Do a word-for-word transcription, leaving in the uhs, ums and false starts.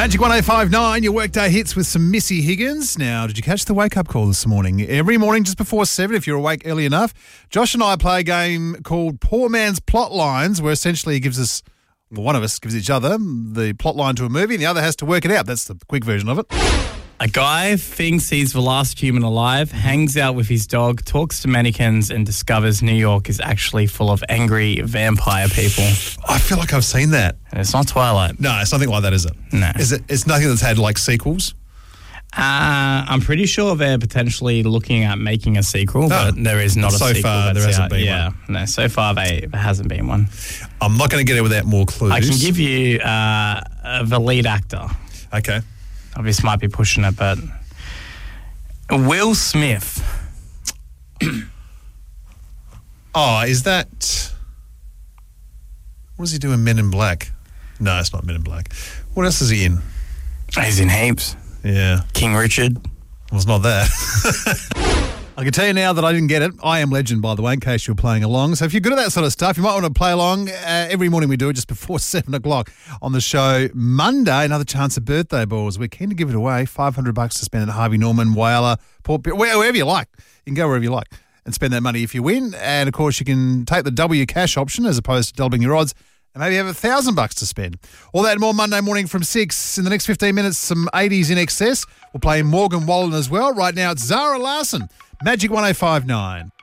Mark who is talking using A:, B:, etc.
A: Magic one oh five nine, your workday hits with some Missy Higgins. Now, did you catch the wake-up call this morning? Every morning just before seven, if you're awake early enough, Josh and I play a game called Poor Man's Plot Lines, where essentially he gives us, well, one of us gives each other the plot line to a movie and the other has to work it out. That's the quick version of it.
B: A guy thinks he's the last human alive, hangs out with his dog, talks to mannequins, and discovers New York is actually full of angry vampire people.
A: I feel like I've seen that.
B: And it's not Twilight.
A: No, it's nothing like that, is it?
B: No.
A: Is it? It's nothing that's had, like, sequels?
B: Uh, I'm pretty sure they're potentially looking at making a sequel,
A: No.
B: but there is not a
A: So
B: sequel.
A: far,
B: that's
A: there hasn't
B: out.
A: been
B: yeah.
A: one.
B: No, so far they, there hasn't been one.
A: I'm not going to get it without more clues.
B: I can give you uh, uh, the lead actor.
A: Okay.
B: This might be pushing it, but Will Smith.
A: Oh, is that... What does he do in Men in Black? No, it's not Men in Black. What else is he in?
B: He's in heaps.
A: Yeah.
B: King Richard.
A: Well, it's not that. I can tell you now that I didn't get it. I Am Legend, by the way, in case you're playing along. So if you're good at that sort of stuff, you might want to play along. Uh, every morning we do it just before seven o'clock on the show. Monday, another chance at birthday balls. We're keen to give it away. five hundred bucks to spend at Harvey Norman, Whyalla, Port Pirie, wherever you like. You can go wherever you like and spend that money if you win. And, of course, you can take the W cash option as opposed to doubling your odds and maybe have a thousand bucks to spend. All that and more Monday morning from six. In the next fifteen minutes, some eighties in excess. We'll play Morgan Wallen as well. Right now, it's Zara Larson. Magic one oh five nine.